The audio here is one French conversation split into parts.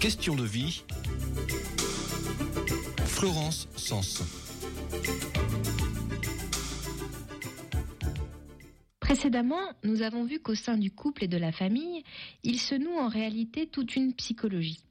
Question de vie. Florence Sens. Précédemment, nous avons vu qu'au sein du couple et de la famille, il se noue en réalité toute une psychologie.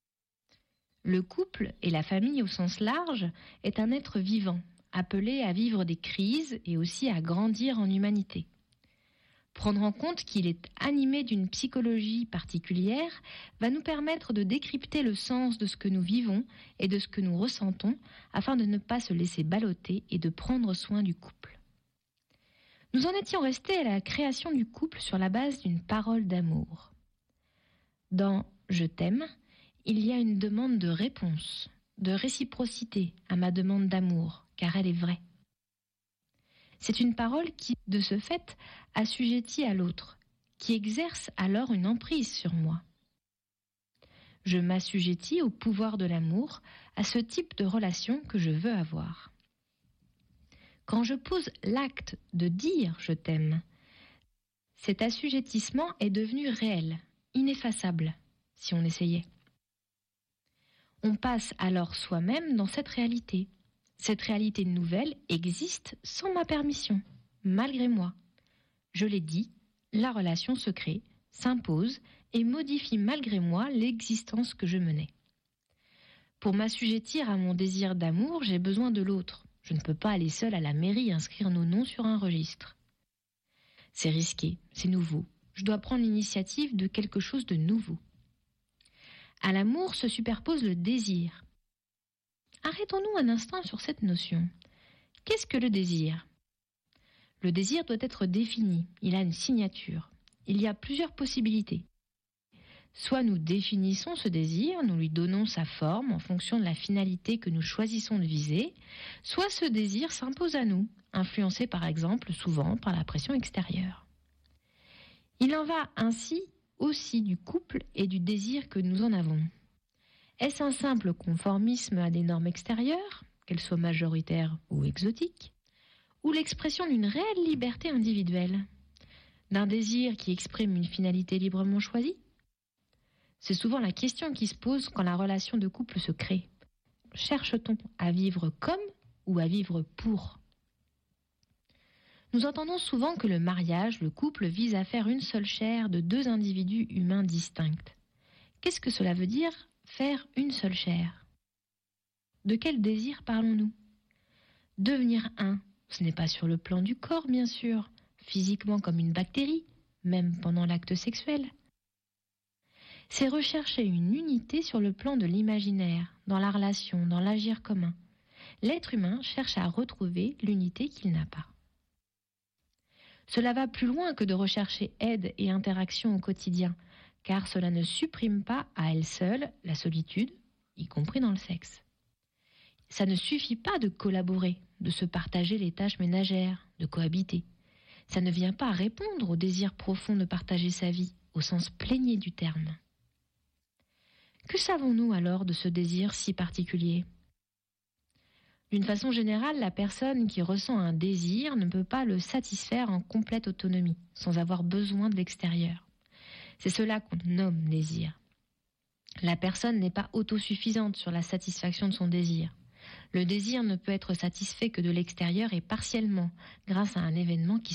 Le couple et la famille au sens large est un être vivant, appelé à vivre des crises et aussi à grandir en humanité. Prendre en compte qu'il est animé d'une psychologie particulière va nous permettre de décrypter le sens de ce que nous vivons et de ce que nous ressentons afin de ne pas se laisser balloter et de prendre soin du couple. Nous en étions restés à la création du couple sur la base d'une parole d'amour. Dans « Je t'aime », il y a une demande de réponse, de réciprocité à ma demande d'amour, car elle est vraie. C'est une parole qui, de ce fait, assujettit à l'autre, qui exerce alors une emprise sur moi. Je m'assujettis au pouvoir de l'amour, à ce type de relation que je veux avoir. Quand je pose l'acte de dire « je t'aime », cet assujettissement est devenu réel, ineffaçable, si on essayait. On passe alors soi-même dans cette réalité. Cette réalité nouvelle existe sans ma permission, malgré moi. Je l'ai dit, la relation se crée, s'impose et modifie malgré moi l'existence que je menais. Pour m'assujettir à mon désir d'amour, j'ai besoin de l'autre. Je ne peux pas aller seule à la mairie inscrire nos noms sur un registre. C'est risqué, c'est nouveau. Je dois prendre l'initiative de quelque chose de nouveau. À l'amour se superpose le désir. Arrêtons-nous un instant sur cette notion. Qu'est-ce que le désir ? Le désir doit être défini, il a une signature. Il y a plusieurs possibilités. Soit nous définissons ce désir, nous lui donnons sa forme en fonction de la finalité que nous choisissons de viser, soit ce désir s'impose à nous, influencé par exemple souvent par la pression extérieure. Il en va ainsi aussi du couple et du désir que nous en avons. Est-ce un simple conformisme à des normes extérieures, qu'elles soient majoritaires ou exotiques, ou l'expression d'une réelle liberté individuelle, d'un désir qui exprime une finalité librement choisie ? C'est souvent la question qui se pose quand la relation de couple se crée. Cherche-t-on à vivre comme ou à vivre pour ? Nous entendons souvent que le mariage, le couple, vise à faire une seule chair de deux individus humains distincts. Qu'est-ce que cela veut dire ? Faire une seule chair. De quel désir parlons-nous ? Devenir un, ce n'est pas sur le plan du corps, bien sûr, physiquement comme une bactérie, même pendant l'acte sexuel. C'est rechercher une unité sur le plan de l'imaginaire, dans la relation, dans l'agir commun. L'être humain cherche à retrouver l'unité qu'il n'a pas. Cela va plus loin que de rechercher aide et interaction au quotidien, car cela ne supprime pas à elle seule la solitude, y compris dans le sexe. Ça ne suffit pas de collaborer, de se partager les tâches ménagères, de cohabiter. Ça ne vient pas répondre au désir profond de partager sa vie, au sens plénier du terme. Que savons-nous alors de ce désir si particulier ? D'une façon générale, la personne qui ressent un désir ne peut pas le satisfaire en complète autonomie, sans avoir besoin de l'extérieur. C'est cela qu'on nomme désir. La personne n'est pas autosuffisante sur la satisfaction de son désir. Le désir ne peut être satisfait que de l'extérieur et partiellement, grâce à un événement qui